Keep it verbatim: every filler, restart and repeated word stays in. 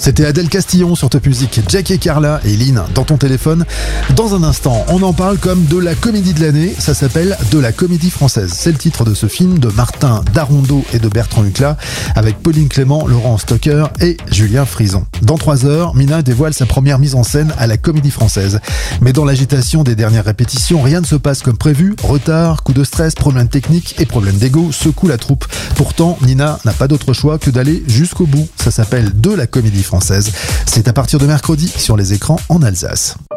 C'était Adèle Castillon sur Top Music, Jack et Carla et Lynn dans ton téléphone. Dans un instant, on en parle comme de la comédie de l'année, ça s'appelle De la comédie française. C'est le titre de ce film de Martin Darondeau et de Bertrand Huclat avec Pauline Clément, Laurent Stocker et Julien Frison. Dans trois heures, Mina dévoile sa première mise en scène à la comédie française. Mais dans l'agitation des dernières répétitions, rien ne se passe comme prévu. Retard, coup de stress, problèmes techniques et problèmes d'ego secouent la troupe. Pourtant, Nina n'a pas d'autre choix que d'aller jusqu'au bout. Ça s'appelle De la comédie française. C'est à partir de mercredi sur les écrans en Alsace.